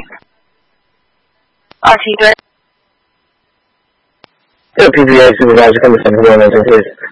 RT3. The PPA supervisor coming from the 106.